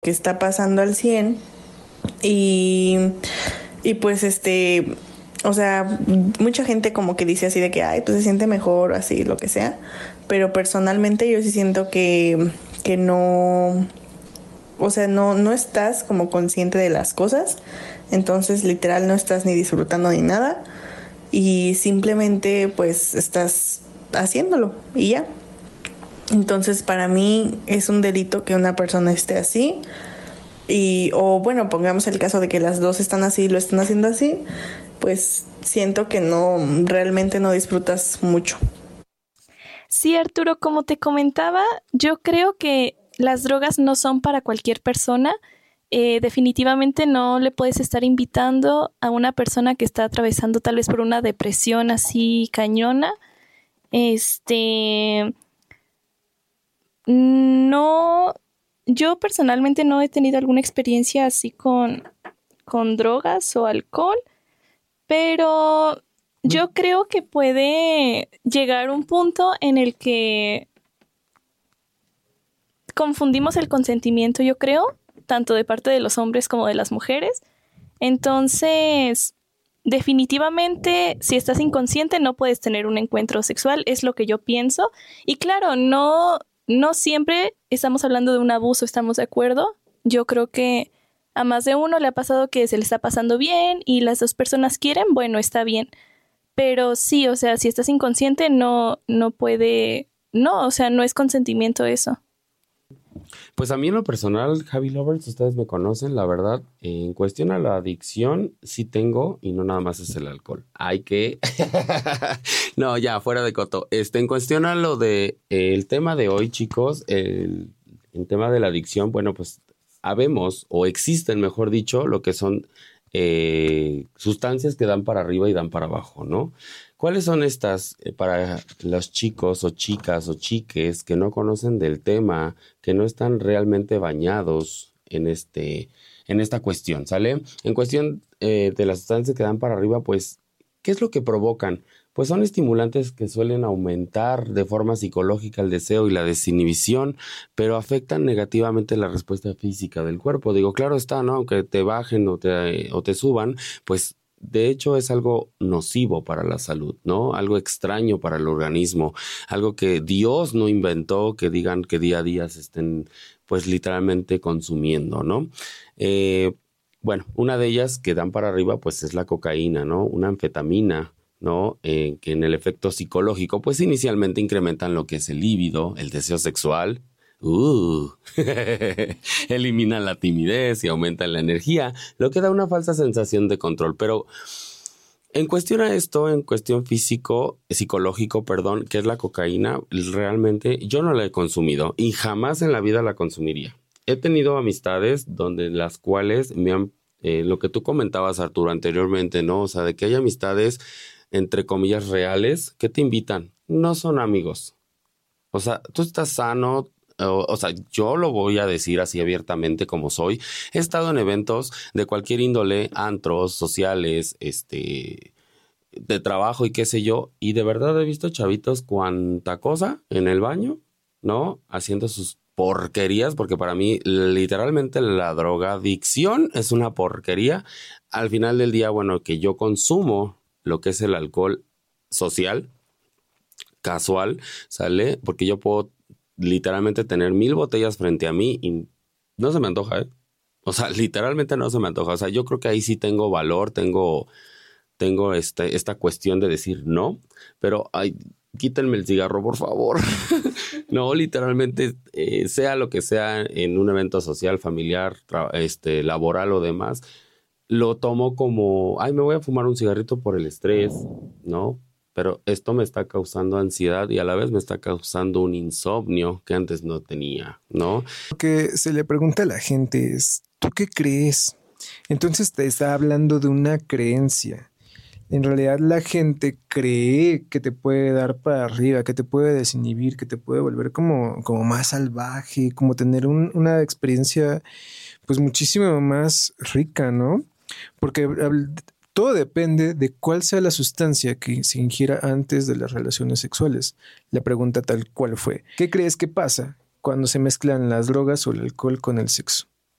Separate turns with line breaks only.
que está pasando al 100 y, y pues o sea, mucha gente como que dice así de que, ay, pues se siente mejor o así, lo que sea, pero personalmente yo sí siento que no, o sea, no estás como consciente de las cosas, entonces literal no estás ni disfrutando ni nada y simplemente pues estás haciéndolo y ya. Entonces para mí es un delito que una persona esté así y o bueno, pongamos el caso de que las dos están así y lo están haciendo así, pues siento que no, realmente no disfrutas mucho.
Sí, Arturo, como te comentaba, yo creo que las drogas no son para cualquier persona. Definitivamente no le puedes estar invitando a una persona que está atravesando tal vez por una depresión así cañona. Este, no, yo personalmente no he tenido alguna experiencia así con drogas o alcohol, pero yo creo que puede llegar un punto en el que confundimos el consentimiento, yo creo, tanto de parte de los hombres como de las mujeres. Entonces, definitivamente, si estás inconsciente, no puedes tener un encuentro sexual, es lo que yo pienso. Y claro, no siempre estamos hablando de un abuso, ¿estamos de acuerdo? Yo creo que a más de uno le ha pasado que se le está pasando bien y las dos personas quieren, bueno, está bien. Pero sí, o sea, si estás inconsciente, no puede, no, o sea, no es consentimiento eso.
Pues a mí en lo personal, Javi Lovers, ustedes me conocen, la verdad, en cuestión a la adicción, sí tengo, y no nada más es el alcohol. Hay que... No, ya, fuera de coto. En cuestión a lo de el tema de hoy, chicos, el tema de la adicción, bueno, pues habemos, o existen, mejor dicho, lo que son sustancias que dan para arriba y dan para abajo, ¿no? ¿Cuáles son estas para los chicos o chicas o chiques que no conocen del tema, que no están realmente bañados en esta cuestión, ¿sale? En cuestión de las sustancias que dan para arriba, pues, ¿qué es lo que provocan? Pues son estimulantes que suelen aumentar de forma psicológica el deseo y la desinhibición, pero afectan negativamente la respuesta física del cuerpo. Digo, claro está, ¿no? Aunque te bajen o te suban, pues de hecho es algo nocivo para la salud, ¿no? Algo extraño para el organismo, algo que Dios no inventó, que digan que día a día se estén pues literalmente consumiendo, ¿no? Eh, bueno, una de ellas que dan para arriba pues es la cocaína, ¿no? Una anfetamina, ¿no? Que en el efecto psicológico pues inicialmente incrementan lo que es el líbido, el deseo sexual. Uh, Eliminan la timidez y aumentan la energía, lo que da una falsa sensación de control. Pero en cuestión a esto, en cuestión psicológico, perdón, que es la cocaína, realmente yo no la he consumido y jamás en la vida la consumiría. He tenido amistades donde las cuales me han, lo que tú comentabas, Arturo, anteriormente, ¿no? O sea, de que hay amistades, entre comillas, reales, que te invitan. No son amigos. O sea, tú estás sano, o sea, yo lo voy a decir así abiertamente como soy. He estado en eventos de cualquier índole, antros, sociales, de trabajo y qué sé yo, y de verdad he visto chavitos cuanta cosa en el baño, ¿no? Haciendo sus porquerías, porque para mí literalmente la drogadicción es una porquería. Al final del día, bueno, que yo consumo lo que es el alcohol social, casual, ¿sale? Porque yo puedo literalmente tener 1000 botellas frente a mí y no se me antoja, ¿eh? O sea, literalmente no se me antoja. O sea, yo creo que ahí sí tengo valor, tengo esta cuestión de decir no, pero ay, quítenme el cigarro, por favor. No, literalmente, sea lo que sea en un evento social, familiar, laboral o demás, lo tomo como, ay, me voy a fumar un cigarrito por el estrés, ¿no? Pero esto me está causando ansiedad y a la vez me está causando un insomnio que antes no tenía, ¿no?
Lo que se le pregunta a la gente es, ¿tú qué crees? Entonces te está hablando de una creencia. En realidad la gente cree que te puede dar para arriba, que te puede desinhibir, que te puede volver como más salvaje, como tener una experiencia pues muchísimo más rica, ¿no? Porque todo depende de cuál sea la sustancia que se ingiera antes de las relaciones sexuales. La pregunta tal cual fue, ¿qué crees que pasa cuando se mezclan las drogas o el alcohol con el sexo?